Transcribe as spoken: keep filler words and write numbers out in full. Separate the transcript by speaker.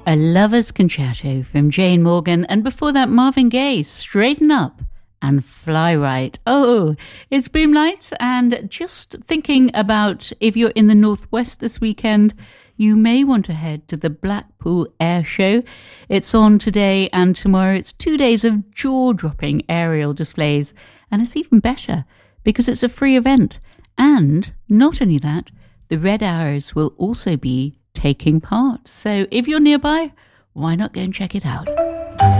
Speaker 1: A Lover's Concerto from Jane Morgan, and before that Marvin Gaye, Straighten Up and Fly Right. Oh, it's Boomlights, and just thinking about if you're in the Northwest this weekend, you may want to head to the Blackpool Air Show. It's on today and tomorrow. It's two days of jaw-dropping aerial displays, and it's even better because it's a free event. And not only that, the Red Arrows will also be taking part. So if you're nearby, why not go and check it out?